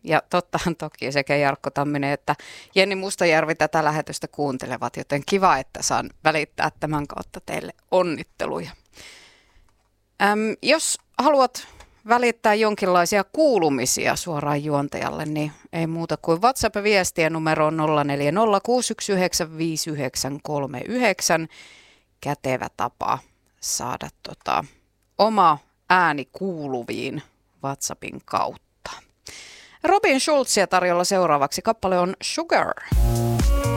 Ja tottahan toki sekä Jarkko Tamminen että Jenni Mustajärvi tätä lähetystä kuuntelevat, joten kiva, että saan välittää tämän kautta teille onnitteluja. Jos haluat välittää jonkinlaisia kuulumisia suoraan juontajalle, niin ei muuta kuin WhatsApp-viestiä numeroon 0406915939. Kätevä tapa saada oma ääni kuuluviin WhatsAppin kautta. Robin Schulzia tarjolla seuraavaksi. Kappale on Sugar.